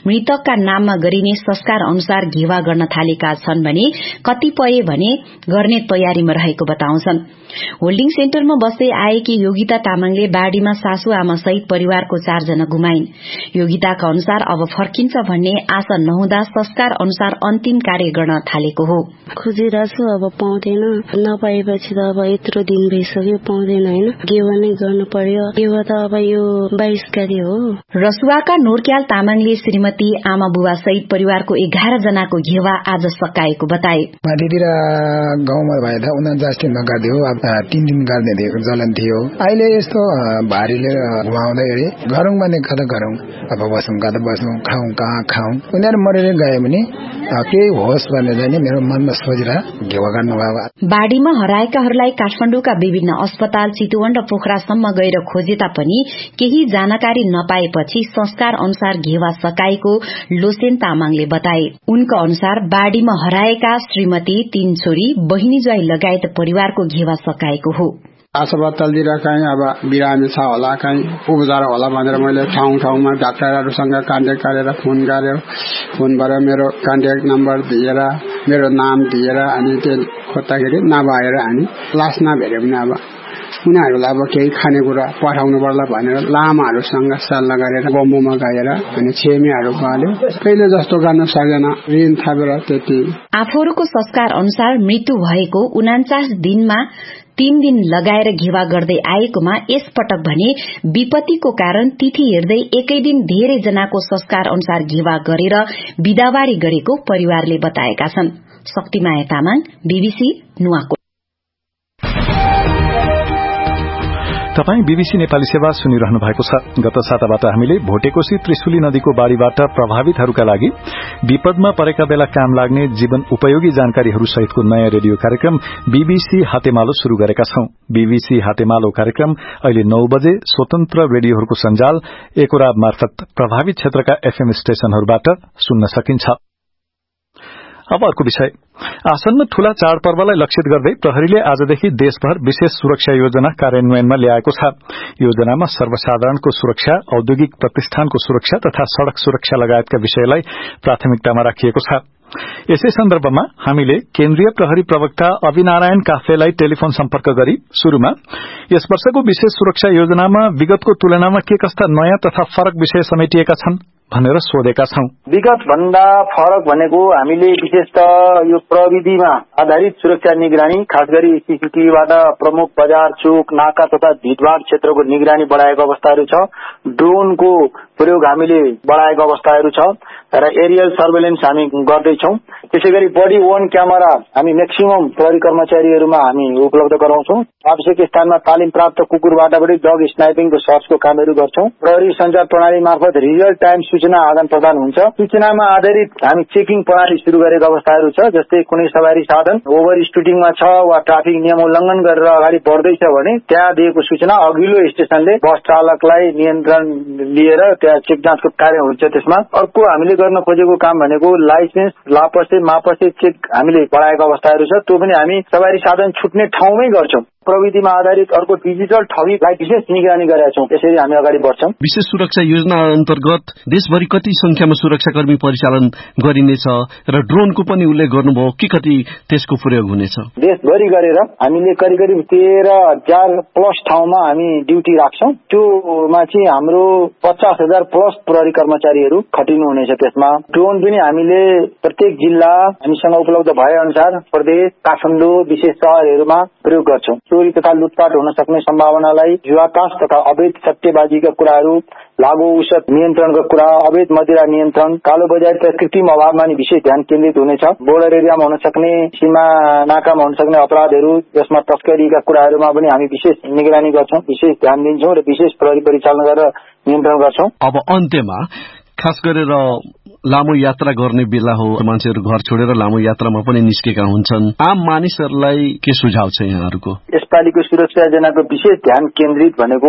मृतकका नाममा गरिने संस्कार अनुसार घेवा गर्न थालेका छन् भने कतिपय भने गर्ने तयारीमा रहेको बताउँछन्। होल्डिङ सेन्टरमा बस्दै आएकी योगिता तामाङले बाढ़ीमा सासू आमा सहित परिवारको 4 जना गुमाइन्। योगिताका अनुसार अब फर्किन्छ भन्ने आशा नहुँदा संस्कार अनुसार अन्तिम कार्य गर्न थालेको हो। खोजिरहेछु, अब पाउँदैन, नपाएपछि त अब यत्रो दिन भइसक्यो पाउँदैन हैन, गेवा नै गर्नु पर्यो। गेवा त अब यो 22 गते हो। रसुवाका नोरक्याल तामाङले श्रीमती आमा बुबा सहित परिवारको 11 जनाको घेवा आज सकाएको बताए। माथितिर गाउँमा भएदा 49 दिन नगादियो, 3 दिन गाड्ने चलन थियो। अहिले यस्तो भारीले घुमाउँदै गरौँ भने कता गरौँ, अब बसौँ कता बसौँ, खाउँ कहाँ खाउँ। उनीहरू मरेर गए भने केही होस् भनेर नि मेरो मनमा सोचेर घेवा गर्नुभयो। बाढ़ीमा हराएकाहरूलाई काठमाडौँका विभिन्न अस्पताल, चितवन र पोखरासम्म गएर खोजे तापनि केही जानकारी नपाएपछि संस्कार अनुसार घेवा सकाएको लोसेन तामाङले बताए। उनका अनुसार बाढ़ीमा हराएका श्रीमती, 3 छोरी, बहिनी ज्वाई लगायत परिवारको घेवा सकाएको हो। अस्पतालतिर कहीँ अब बिरामी छ होला, कहीँ उपचार होला भनेर मैले ठाउँमा डाक्टरहरूसँग कन्ट्याक्ट गरेर फोन गर्यो। फोनबाट मेरो कन्ट्याक्ट नम्बर दिएर मेरो नाम दिएर अनि त्यो खोज्दाखेरि नभएर अनि लास नभेट्यो भने अब उनीहरूलाई अब केही खानेकुरा पठाउनु पर्ला भनेर लामाहरूसँग सल्लाह गरेर बम्बुमा गएर अनि छेमीहरू गल्यो। कहिले जस्तो गर्न सकेन, ऋण थापेर त्यति। आफूहरूको संस्कार अनुसार मृत्यु भएको 49 दिनमा 3 दिन लगाएर घेवा गर्दै आएकोमा यसपटक भने विपत्तिको कारण तिथि हेर्दै एकै दिन धेरै जनाको संस्कार अनुसार घेवा गरेर बिदावारी गरेको परिवारले बताएका छन्। शक्तिमाया तामाङ, बीबीसी नुवाकोट। तपाई बीबीसी नेपाली सेवा सुनिरहनु भएको छ। गत साताबाट हामीले भोटेकोशी त्रिशुली नदीको बाढ़ीबाट प्रभावितहरूका लागि विपदमा परेका बेला काम लाग्ने जीवन उपयोगी जानकारीहरू सहितको नयाँ रेडियो कार्यक्रम बीबीसी हातेमालो शुरू गरेका छौं। बीबीसी हातेमालो कार्यक्रम अहिले 9 बजे स्वतन्त्र रेडियोहरूको सञ्जाल एकोराब मार्फत प्रभावित क्षेत्रका एफएम स्टेशनहरूबाट सुन्न सकिन्छ। अब अर्को विषय, आसन्न ठूला चाडपर्वलाई लक्षित गर्दै प्रहरीले आजदेखि देशभर विशेष सुरक्षा योजना कार्यान्वयनमा ल्याएको छ। योजनामा सर्वसाधारणको सुरक्षा, औद्योगिक प्रतिष्ठानको सुरक्षा तथा सड़क सुरक्षा लगायतका विषयलाई प्राथमिकतामा राखिएको छ। यसै सन्दर्भमा हामीले केन्द्रीय प्रहरी प्रवक्ता अविनारायण काफ्लेलाई टेलिफोन सम्पर्क गरी शुरूमा यस वर्षको विशेष सुरक्षा योजनामा विगतको तुलनामा के कस्ता नयाँ तथा फरक विषय समेटिएका छन् भनेर सोधेका छौं। विगत भन्दा फरक भनेको हामीले विशेषतः यो प्रविधिमा आधारित सुरक्षा निगरानी, खास गरी सीसीटीभीबाट प्रमुख बजार, चोक, नाका तथा भीड़भाड़ क्षेत्रको निगरानी बढाएको अवस्थाहरू छ। ड्रोनको प्रयोग हामीले बढाएको अवस्थाहरू छ र एरियल सर्वेलेन्स हामी गर्दैछौं। त्यसैगरी बडी ओन क्यामेरा हामी मैक्सिमम प्रहरी कर्मचारीहरूमा हामी उपलब्ध गराउँछौं। आवश्यक स्थानमा तालिम प्राप्त कुकुरबाट पनि डग स्नाइपिङको सर्चको कामहरू गर्छौं। प्रहरी संचार प्रणाली मार्फत रियल टाइम सूचना आदान प्रदान हुन्छ। सूचनामा आधारित हामी चेकिङ प्रणाली शुरू गरेको अवस्थाहरू छ। जस्तै कुनै सवारी साधन ओभर स्पिडिङमा छ वा ट्राफिक नियम उल्लङ्घन गरेर अगाडि बढ्दैछ भने त्यहाँ दिएको सूचना अघिल्लो स्टेशनले बस चालकलाई नियन्त्रण लिएर त्यहाँ चेक जाँचको कार्य हुन्छ। त्यसमा अर्को हामीले गर्न खोजेको काम भनेको लाइसेन्स लापसे मापसे चेक हामीले बढाएको अवस्थाहरू छ। त्यो पनि हामी सवारी साधन छुट्ने ठाउँमै गर्छौं। प्रविधिमा आधारित अर्को डिजिटल ठगीलाई विशेष निगरानी गरेका छौं। त्यसरी हामी अगाडि बढ्छौं। विशेष सुरक्षा योजना अन्तर्गत देशभरि कति संख्यामा सुरक्षाकर्मी परिचालन गरिनेछ र ड्रोनको पनि उल्लेख गर्नुभयो कि कति त्यसको प्रयोग हुनेछ? देशभरि गरेर हामीले करिब 13,000 प्लस ठाउँमा हामी ड्युटी राख्छौं। त्योमा चाहिँ हाम्रो 50,000 प्लस प्रहरी कर्मचारीहरू खटिनु हुनेछ। त्यसमा ड्रोन पनि हामीले प्रत्येक जिल्ला हामीसँग उपलब्ध भए अनुसार प्रदेश, काठमाडौँ विशेष शहरहरूमा प्रयोग गर्छौं। चोरी तथा लुटपाट हुन सक्ने सम्भावनालाई, जुवातास तथा अवैध सट्टेबाजीका कुराहरू, लागू औषध नियन्त्रणका कुरा, अवैध मदिरा नियन्त्रण, कालो बजारका कृत्रिम अभावमा नि विशेष ध्यान केन्द्रित हुनेछ। बोर्डर एरियामा हुन सक्ने, सीमा नाकामा हुन सक्ने अपराधहरू, जसमा तस्करीका कुराहरूमा पनि हामी विशेष निगरानी गर्छौं, विशेष ध्यान दिन्छौं र विशेष प्रहरी परिचालन गरेर नियन्त्रण गर्छौं। अब अन्त्यमा खास गरेर लामो यात्रा गर्ने बेला हो, मान्छेहरू घर छोडेर लामो यात्रामा पनि निस्केका हुन्छन्। आम मानिसहरूलाई के सुझाव छ यहाँहरूको? यसपालिको सुरक्षा योजनाको विशेष ध्यान केन्द्रित भनेको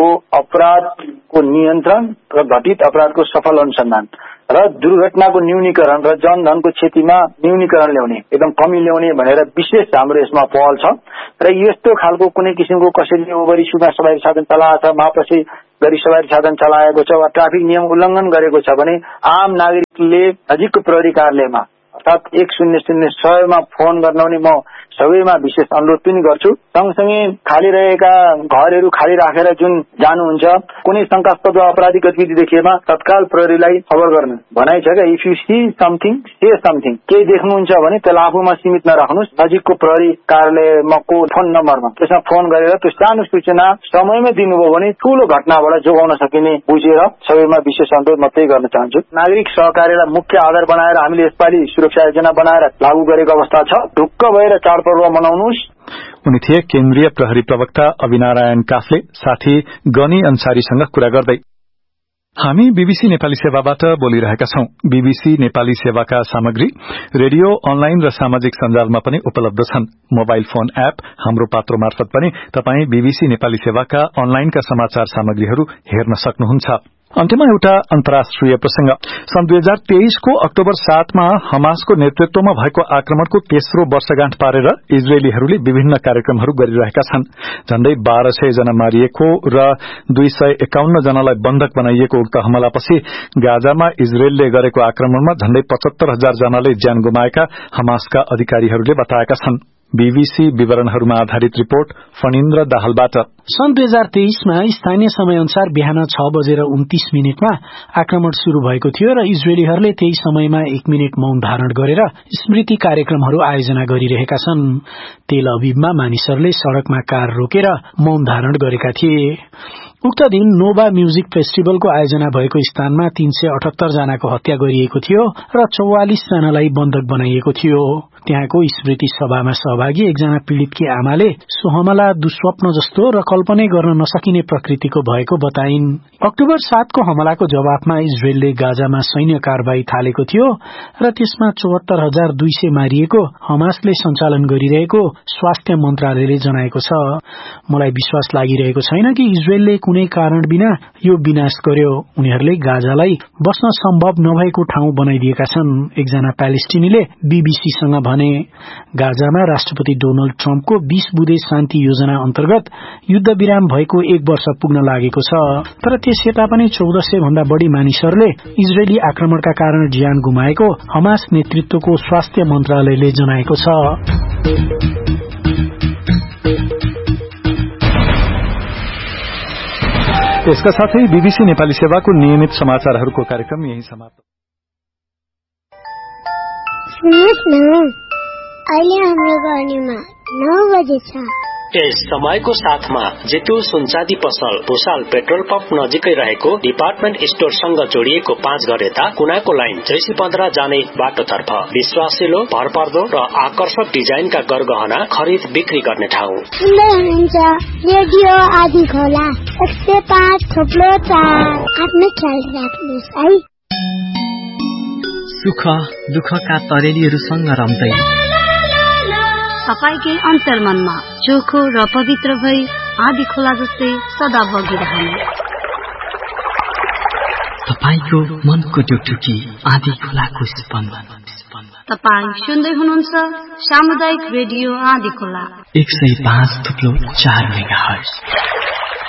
अपराधको नियन्त्रण र घटित अपराधको सफल अनुसन्धान र दुर्घटनाको न्यूनीकरण र जनधनको क्षतिमा न्यूनीकरण ल्याउने, एकदम कमी ल्याउने भनेर विशेष हाम्रो यसमा पहल छ। र यस्तो खालको कुनै किसिमको कसैले ओभर स्पिडमा सवारी साधन चलाएको छ, मापसी गरी सवारी साधन चलाएको छ वा ट्राफिक नियम उल्लङ्घन गरेको छ भने आम नागरिकले नजिकको प्रहरी कार्यालयमा अर्थात 100 मा फोन गर्न पनि म सबैमा विशेष अनुरोध पनि गर्छु। सँगसँगै खाली रहेका घरहरू खाली राखेर जुन जानुहुन्छ कुनै शंकास्पद वा आपराधिक गतिविधि देखिएमा तत्काल प्रहरीलाई खबर गर्न भनाइ छ। If you C something say something, केही देख्नुहुन्छ भने त्यसलाई आफूमा सीमित नराख्नुहोस्, नजिकको प्रहरी कार्यालयमा को फोन नम्बरमा त्यसमा फोन गरेर त्यो सानो सूचना समयमै दिनुभयो भने ठूलो घटनाबाट जोगाउन सकिने बुझेर सबैमा विशेष अनुरोध मात्रै गर्न चाहन्छु। नागरिक सहकार्यलाई मुख्य आधार बनाएर हामीले यसपालि सुरक्षा योजना बनाएर लागू गरेको अवस्था छ। ढुक्क भएर चाडपर्व मनाउनुहोस्। उनी थिए केन्द्रीय प्रहरी प्रवक्ता अविनारायण काफले, साथी गनी अन्सारीसँग कुरा गर्दै। हामी बीबीसी नेपाली सेवाबाट बोलिरहेका छौं। बीबीसी नेपाली सेवाका सामग्री रेडियो, अनलाइन र सामाजिक सञ्जालमा पनि उपलब्ध छन्। मोबाइल फोन एप हाम्रो पात्रो मार्फत पनि तपाई बीबीसी नेपाली सेवाका अनलाइनका समाचार सामग्रीहरू हेर्न सक्नुहुन्छ। अन्त्यमा एउटा अन्तर्राष्ट्रिय प्रसंग। सन् 2023 को अक्टोबर 7 मा हमासको नेतृत्वमा भएको आक्रमणको तेस्रो वर्षगाँठ पारेर इजरायलीहरूले विभिन्न कार्यक्रमहरू गरिरहेका छन्। झण्डै 1200 जना मारिएको र 251 जनालाई बन्धक बनाइएको उक्त हमलापछि गाजामा इजरायलले गरेको आक्रमणमा झण्डै 75,000 जनाले ज्यान गुमाएका हमासका अधिकारीहरूले बताएका छन्। बीबीसी विवरणहरूमा आधारित रिपोर्ट फणिन्द्र दाहालबाट। सन् 2023 मा स्थानीय समय अनुसार बिहान 6:29 मा आक्रमण शुरू भएको थियो र इजरायलीहरूले त्यही समयमा 1 मिनट मौन धारण गरेर स्मृति कार्यक्रमहरू आयोजना गरिरहेका छन्। तेल अभिवमा मानिसहरूले सड़कमा कार रोकेर मौन धारण गरेका थिए। उक्त दिन नोभा म्युजिक फेस्टिभलको आयोजना भएको स्थानमा 378 जनाको हत्या गरिएको थियो र 44 जनालाई बन्धक बनाइएको थियो। त्यहाँको स्मृति सभामा सहभागी एकजना पीड़ितकी आमाले सो हमला दुस्वप्न जस्तो र कल्पनै गर्न नसकिने प्रकृतिको भएको बताइन्। अक्टोबर 7 को हमलाको जवाफमा इजरायलले गाजामा सैन्य कारबाही थालेको थियो र त्यसमा 74,200 मारिएको हमासले सञ्चालन गरिरहेको स्वास्थ्य मन्त्रालयले जनाएको छ। मलाई विश्वास लागिरहेको छैन कि इजरायलले कुनै कारण बिना यो विनाश गर्यो। उनीहरूले गाजालाई बस्न सम्भव नभएको ठाउँ बनाइदिएका छन्, एकजना प्यालेस्टिनीले बीबीसीसँग भने। गाजामा राष्ट्रपति डोनाल्ड ट्रम्पको 20 बुँदे शान्ति योजना अन्तर्गत युद्ध विराम भएको 1 वर्ष पुग्न लागेको छ। तर त्यसयता पनि 1400 भन्दा बढ़ी मानिसहरूले इजरायली आक्रमणका कारण ज्यान गुमाएको हमास नेतृत्वको स्वास्थ्य मन्त्रालयले जनाएको छ। यसका साथै बीबीसी नेपाली सेवाको नियमित समाचारहरूको कार्यक्रम यही समाप्त। सुन्नुहोस् न, अहिले हाम्रो गर्नेमा 9 बजे छ। यस समयको साथमा जेतु सुनचाँदी पसल भूषाल पेट्रोल पम्प नजिकै रहेको डिपार्टमेन्ट स्टोरसँग जोडिएको 5 घर यता कुनाको लाइन 15 जाने बाटोतर्फ विश्वासिलो, भरपर्दो र आकर्षक डिजाइनका गरगहना खरिद बिक्री गर्ने ठाउँ। सुन्दै हुनुहुन्छ रेडियो आदि खोला 105.4। आफ्नो ख्याल राख्नुहोस् है। सुख दुःखका तरेलीहरूसँग रम्दै तपाईकै अन्तर्मनमा चोखो र पवित्र भई आदि खोला जस्तै सदा बगिरहने तपाईको मनको टुकटुकी आदि खोलाको स्पन्दन। तपाईं सुन्दै हुनुहुन्छ सामुदायिक रेडियो आदि खोला 105.4 मेगाहर्ज।